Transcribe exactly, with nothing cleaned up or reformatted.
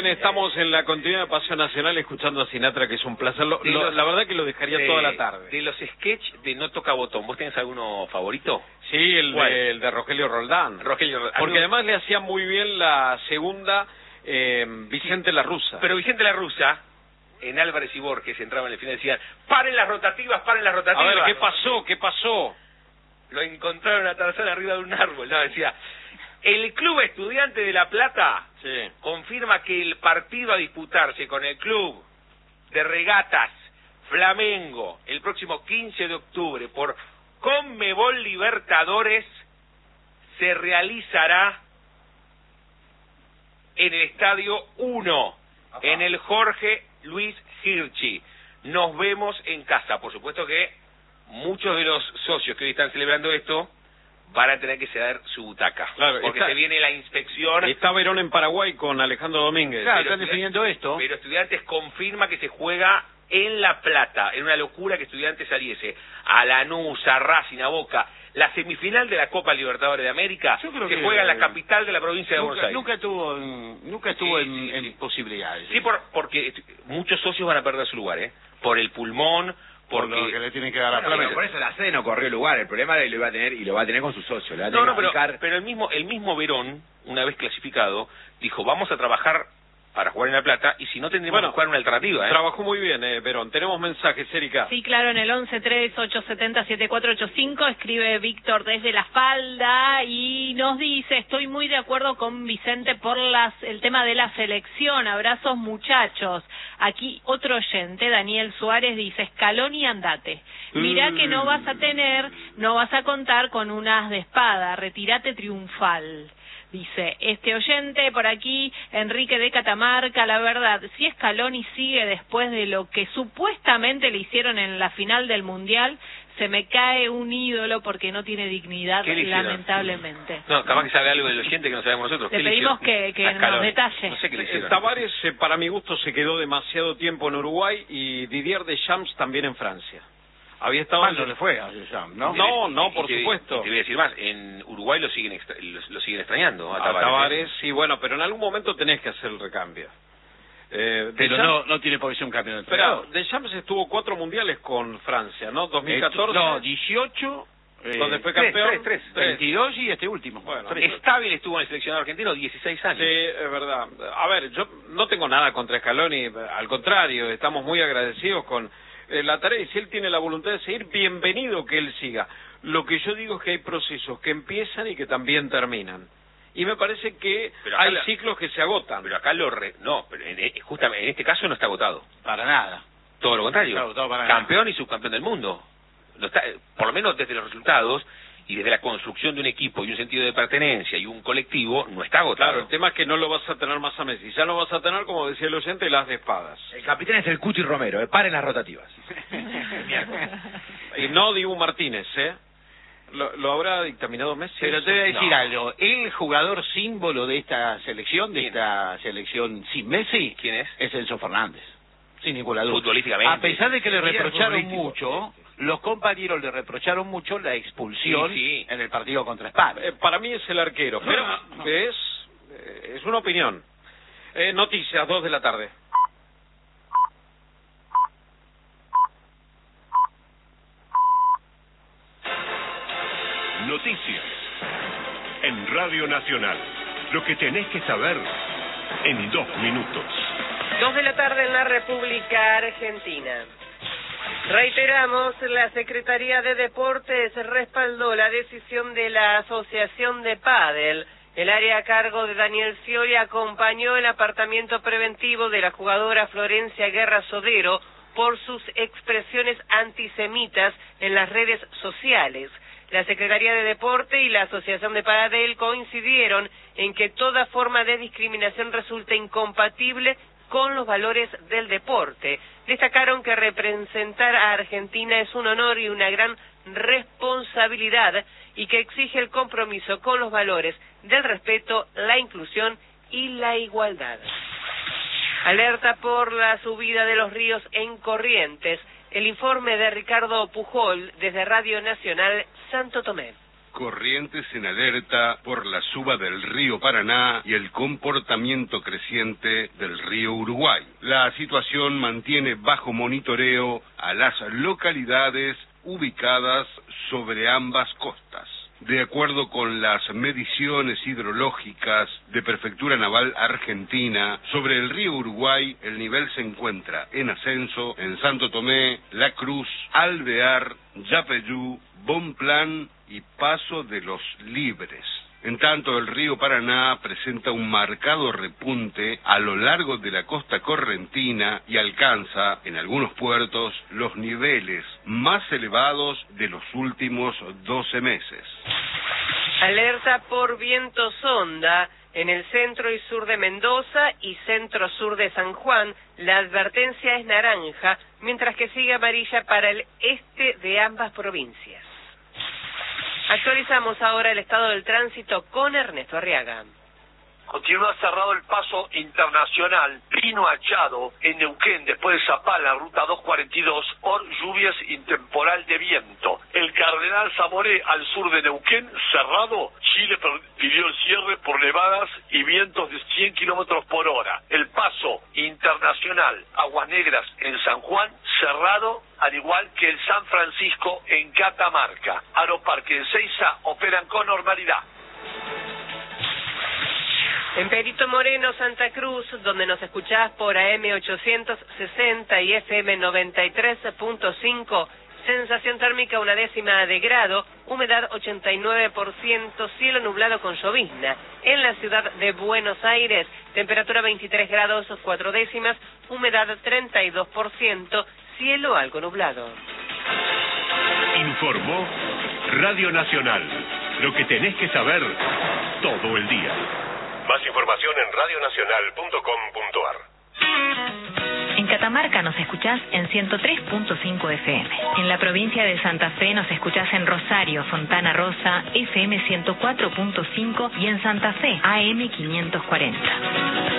Bien, estamos en la continuidad de Paseo Nacional escuchando a Sinatra, que es un placer. Lo, lo, los, la verdad que lo dejaría de, toda la tarde. De los sketch de No Toca Botón, ¿vos tenés alguno favorito? Sí, el de, el de Rogelio Roldán. Rogelio Roldán. Porque además le hacía muy bien la segunda eh, Vicente La Russa. Pero Vicente La Russa, en Álvarez y Borges, entraba en el final y decían, paren las rotativas, paren las rotativas. A ver, ¿qué pasó? ¿Qué pasó? Lo encontraron a Tarzán arriba de un árbol, no, decía... El Club Estudiante de La Plata sí. confirma que el partido a disputarse con el Club de Regatas Flamengo el próximo quince de octubre por Conmebol Libertadores se realizará en el Estadio uno, Ajá. en el Jorge Luis Hirschi. Nos vemos en casa. Por supuesto que muchos de los socios que hoy están celebrando esto van a tener que ceder su butaca, claro, porque está, se viene la inspección. Está Verón en Paraguay con Alejandro Domínguez. Claro, están definiendo esto. Pero Estudiantes confirma que se juega en La Plata. Era una locura que Estudiantes saliese a Lanús, a Racing, a Boca. La semifinal de la Copa Libertadores de América se que, juega en la capital de la provincia de nunca, Buenos Aires. Nunca estuvo en, nunca estuvo sí, en, sí, en sí. posibilidades. Sí, por, porque muchos socios van a perder su lugar, ¿eh? Por el pulmón, porque... Por lo que le tienen que dar a bueno, por eso la sede no corrió lugar. El problema es que lo iba a tener y lo va a tener con sus socios. Le va a No, tener no, que pero, aplicar... pero el mismo el mismo Verón, una vez clasificado, dijo, vamos a trabajar para jugar en La Plata, y si no tendríamos bueno, que jugar una alternativa, ¿eh? Trabajó muy bien, eh, Verón. Tenemos mensajes, Erika. Sí, claro, en el once tres ocho siete cero siete cuatro ocho cinco escribe Víctor desde La Falda y nos dice, estoy muy de acuerdo con Vicente por las el tema de la selección, abrazos muchachos. Aquí otro oyente, Daniel Suárez, dice, Scaloni andate. Mirá que no vas a tener, no vas a contar con un as de espada, retírate triunfal. Dice este oyente por aquí, Enrique de Catamarca, la verdad, si Scaloni sigue después de lo que supuestamente le hicieron en la final del Mundial, se me cae un ídolo porque no tiene dignidad, lamentablemente. No, capaz que sabe algo del oyente que no sabemos nosotros. Le pedimos que, que nos detalle. No sé qué le hicieron. Tavares, eh, para mi gusto, se quedó demasiado tiempo en Uruguay y Didier Deschamps también en Francia. Había estado... Mal no le fue a Deschamps, ¿no? No, no, por te, supuesto. Te voy a decir más, en Uruguay lo siguen extra, lo, lo siguen extrañando a A Tavares. Tavares, sí, bueno, pero en algún momento tenés que hacer el recambio. Eh, pero no, no tiene por qué ser un campeón de entrenador. Pero Deschamps estuvo cuatro mundiales con Francia, ¿no? dos mil catorce. No, dieciocho. Eh, donde fue campeón. Tres, tres, tres. veintidós y este último. Bueno, Estable estuvo en el seleccionado argentino dieciséis años. Sí, es verdad. A ver, yo no tengo nada contra Scaloni, al contrario, estamos muy agradecidos con eh, la tarea, y si él tiene la voluntad de seguir, bienvenido que él siga. Lo que yo digo es que hay procesos que empiezan y que también terminan. Y me parece que hay la... ciclos que se agotan. Pero acá lo... Re... No, pero en, justamente en este caso no está agotado. Para nada. Todo lo contrario. No está agotado para Campeón nada. Y subcampeón del mundo. No está, por lo menos desde los resultados y desde la construcción de un equipo y un sentido de pertenencia y un colectivo, no está agotado. Claro, el tema es que no lo vas a tener más a Messi. Ya no vas a tener, como decía el oyente, las de espadas. El capitán es el Cuti Romero, eh, paren las rotativas. Y no Dibu Martínez, ¿eh? Lo, lo habrá dictaminado Messi. Pero te voy a decir no. algo. El jugador símbolo de esta selección, de ¿Quién? esta selección sin Messi, ¿Quién es? Es Enzo Fernández. Sin ninguna duda. Futbolísticamente. A pesar de que le Sí, reprocharon futbolístico. mucho, los compañeros le reprocharon mucho la expulsión Sí, sí. en el partido contra España. Eh, para mí es el arquero, pero es, eh, es una opinión. Eh, noticias, dos de la tarde. Noticias en Radio Nacional. Lo que tenés que saber en dos minutos. Dos de la tarde en la República Argentina. Reiteramos, la Secretaría de Deportes respaldó la decisión de la Asociación de Pádel. El área a cargo de Daniel Scioli acompañó el apartamiento preventivo de la jugadora Florencia Guerra Sodero por sus expresiones antisemitas en las redes sociales. La Secretaría de Deporte y la Asociación de Pádel coincidieron en que toda forma de discriminación resulta incompatible con los valores del deporte. Destacaron que representar a Argentina es un honor y una gran responsabilidad y que exige el compromiso con los valores del respeto, la inclusión y la igualdad. Alerta por la subida de los ríos en Corrientes. El informe de Ricardo Pujol desde Radio Nacional Santo Tomé. Corrientes en alerta por la suba del río Paraná y el comportamiento creciente del río Uruguay. La situación mantiene bajo monitoreo a las localidades ubicadas sobre ambas costas. De acuerdo con las mediciones hidrológicas de Prefectura Naval Argentina, sobre el río Uruguay el nivel se encuentra en ascenso en Santo Tomé, La Cruz, Alvear, Yapeyú, Bonplan y Paso de los Libres. En tanto, el río Paraná presenta un marcado repunte a lo largo de la costa correntina y alcanza, en algunos puertos, los niveles más elevados de los últimos doce meses. Alerta por viento sonda en el centro y sur de Mendoza y centro-sur de San Juan. La advertencia es naranja, mientras que sigue amarilla para el este de ambas provincias. Actualizamos ahora el estado del tránsito con Ernesto Arriaga. Continúa cerrado el paso internacional Pino Achado en Neuquén, después de Zapala, la ruta doscientos cuarenta y dos, por lluvias y temporal de viento. El Cardenal Zamoré, al sur de Neuquén, cerrado. Chile pidió el cierre por nevadas y vientos de cien kilómetros por hora. El paso internacional Aguas Negras en San Juan, cerrado, al igual que el San Francisco en Catamarca. Aeroparque de Ezeiza operan con normalidad. En Perito Moreno, Santa Cruz, donde nos escuchás por A M ochocientos sesenta y F M noventa y tres punto cinco, sensación térmica una décima de grado, humedad ochenta y nueve por ciento, cielo nublado con llovizna. En la ciudad de Buenos Aires, temperatura veintitrés grados, cuatro décimas, humedad treinta y dos por ciento, cielo algo nublado. Informó Radio Nacional. Lo que tenés que saber todo el día. Más información en radio nacional punto com punto a r. En Catamarca nos escuchás en ciento tres punto cinco F M. En la provincia de Santa Fe nos escuchás en Rosario, Fontana Rosa, F M ciento cuatro punto cinco y en Santa Fe, A M quinientos cuarenta.